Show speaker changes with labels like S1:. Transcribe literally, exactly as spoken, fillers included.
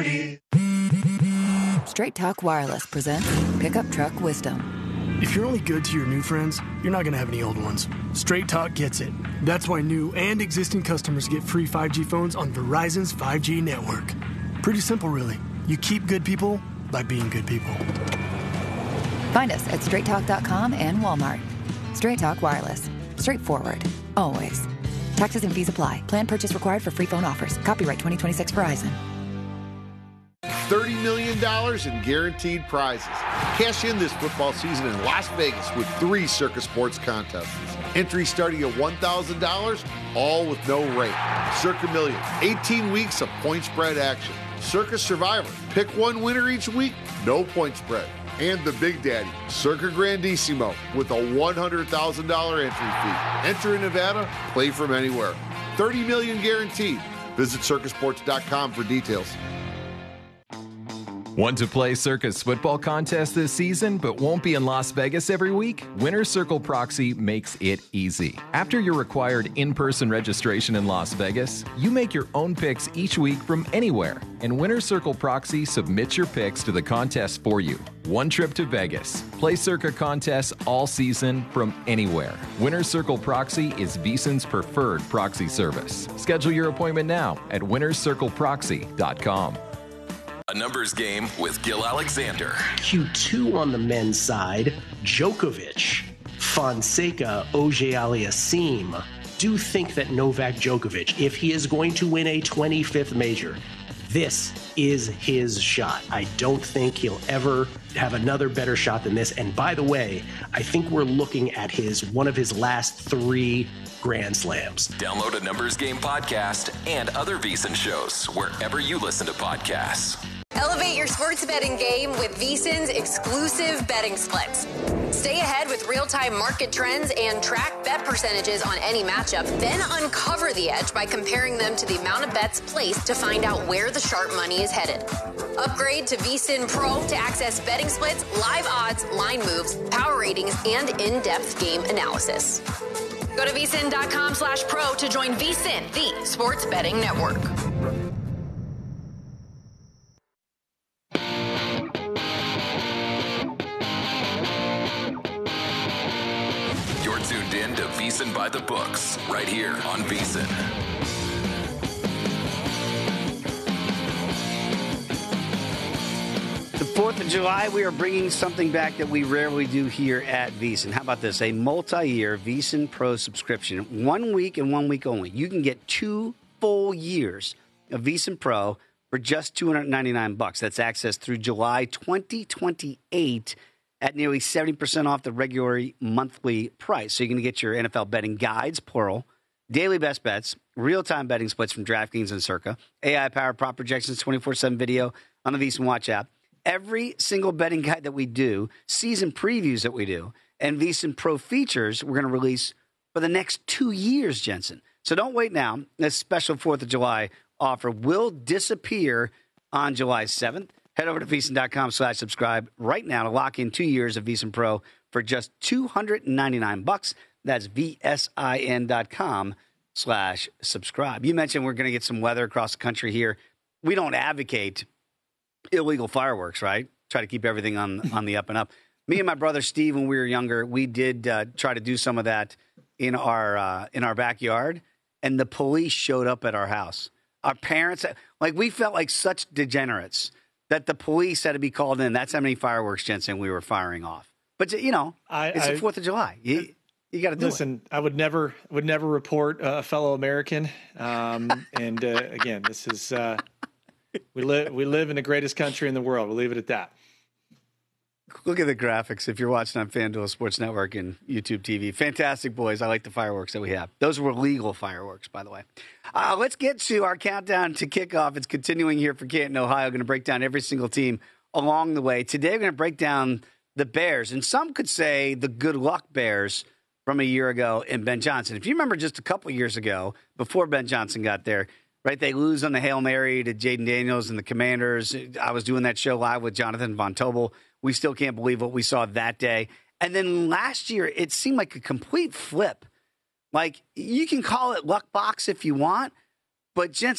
S1: party.
S2: Straight Talk Wireless presents Pickup Truck Wisdom.
S3: If you're only good to your new friends, you're not going to have any old ones. Straight Talk gets it. That's why new and existing customers get free five G phones on Verizon's five G network. Pretty simple, really. You keep good people by being good people.
S2: Find us at straight talk dot com and Walmart. Straight Talk Wireless. Straightforward. Always. Taxes and fees apply. Plan purchase required for free phone offers. Copyright twenty twenty-six Verizon.
S4: thirty million dollars in guaranteed prizes. Cash in this football season in Las Vegas with three Circa Sports contests. Entry starting at one thousand dollars, all with no rate. Circa Million, eighteen weeks of point spread action. Circa Survivor, pick one winner each week, no point spread. And the Big Daddy, Circa Grandissimo, with a one hundred thousand dollars entry fee. Enter in Nevada, play from anywhere. thirty million dollars guaranteed. Visit circa sports dot com for details.
S5: Want to play Circa's football contest this season, but won't be in Las Vegas every week? Winner's Circle Proxy makes it easy. After your required in-person registration in Las Vegas, you make your own picks each week from anywhere, and Winner's Circle Proxy submits your picks to the contest for you. One trip to Vegas. Play Circa contests all season from anywhere. Winner's Circle Proxy is VSiN's preferred proxy service. Schedule your appointment now at winners circle proxy dot com.
S6: A numbers game with Gil Alexander.
S7: Q two on the men's side, Djokovic, Fonseca, Auger-Aliassime. Do think that Novak Djokovic, if he is going to win a twenty-fifth major, this is his shot. I don't think he'll ever have another better shot than this. And by the way, I think we're looking at his one of his last three Grand Slams.
S6: Download a Numbers Game podcast and other VSiN shows wherever you listen to podcasts.
S8: Elevate your sports betting game with VSiN's exclusive betting splits. Stay ahead with real-time market trends and track bet percentages on any matchup. Then uncover the edge by comparing them to the amount of bets placed to find out where the sharp money is headed. Upgrade to VSiN Pro to access betting splits, live odds, line moves, power ratings, and in-depth game analysis. Go to vsin.com slash pro to join VSiN, the sports betting network.
S6: You're tuned in to VSiN by the Books, right here on VSiN.
S9: The fourth of July, we are bringing something back that we rarely do here at VSiN. How about this? A multi-year VSiN Pro subscription. One week and one week only. You can get two full years of VSiN Pro for just two hundred ninety-nine bucks. That's access through July twenty twenty-eight at nearly seventy percent off the regular monthly price. So you're going to get your N F L betting guides, plural, daily best bets, real-time betting splits from DraftKings and Circa, A I-powered prop projections, twenty-four seven video on the VSiN Watch app. Every single betting guide that we do, season previews that we do, and VSiN Pro features we're going to release for the next two years, Jensen. So don't wait now. This special fourth of July offer will disappear on July seventh. Head over to vsin.com slash subscribe right now to lock in two years of VSiN Pro for just two hundred ninety-nine bucks. That's vsin.com slash subscribe. You mentioned we're going to get some weather across the country here. We don't advocate illegal fireworks, right? Try to keep everything on on the up and up. Me and my brother Steve, when we were younger, we did uh, try to do some of that in our uh, in our backyard, and the police showed up at our house. Our parents, like, we felt like such degenerates that the police had to be called in. That's how many fireworks, Jensen, we were firing off. But you know,
S10: I,
S9: it's
S10: I,
S9: the Fourth of July. You, you got to do
S10: listen,
S9: it.
S10: Listen, I would never would never report a fellow American. Um, and uh, again, this is. Uh, We live we live in the greatest country in the world. We'll leave it at that.
S9: Look at the graphics if you're watching on FanDuel Sports Network and YouTube T V. Fantastic, boys. I like the fireworks that we have. Those were legal fireworks, by the way. Uh, let's get to our countdown to kickoff. It's continuing here for Canton, Ohio. Going to break down every single team along the way. Today, we're going to break down the Bears. And some could say the good luck Bears from a year ago in Ben Johnson. If you remember just a couple years ago, before Ben Johnson got there, right, they lose on the Hail Mary to Jaden Daniels and the Commanders. I was doing that show live with Jonathan Von Tobel. We still can't believe what we saw that day. And then last year, it seemed like a complete flip. Like, you can call it luck box if you want, but Jensen,